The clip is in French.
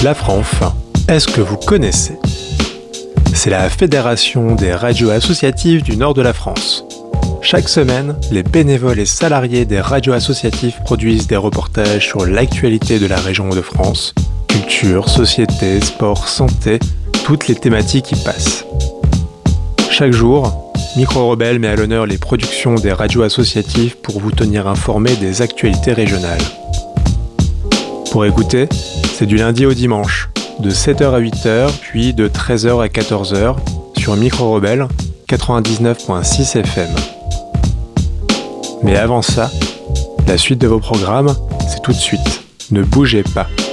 La FRANF, est-ce que vous connaissez ? C'est la Fédération des radios associatives du nord de la France. Chaque semaine, les bénévoles et salariés des radios associatives produisent des reportages sur l'actualité de la région de France, culture, société, sport, santé, toutes les thématiques y passent. Chaque jour, Micro Rebelle met à l'honneur les productions des radios associatives pour vous tenir informés des actualités régionales. Pour écouter, c'est du lundi au dimanche, de 7h à 8h, puis de 13h à 14h, sur Micro Rebelle 99.6 FM. Mais avant ça, la suite de vos programmes, c'est tout de suite. Ne bougez pas.